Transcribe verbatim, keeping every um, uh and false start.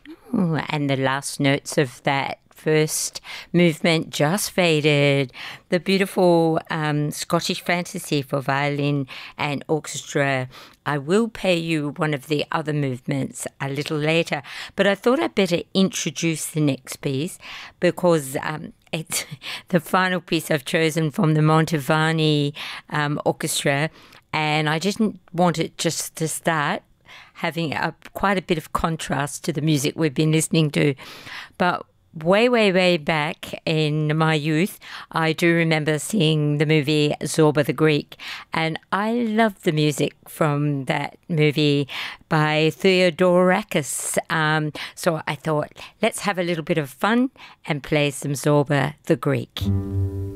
Ooh, and the last notes of that first movement just faded. The beautiful um, Scottish fantasy for violin and orchestra. I will play you one of the other movements a little later, but I thought I'd better introduce the next piece because um, it's the final piece I've chosen from the Mantovani um, Orchestra, and I didn't want it just to start having a, quite a bit of contrast to the music we've been listening to. But way, way, way back in my youth, I do remember seeing the movie Zorba the Greek, and I love the music from that movie by Theodorakis. Um, so I thought, let's have a little bit of fun and play some Zorba the Greek.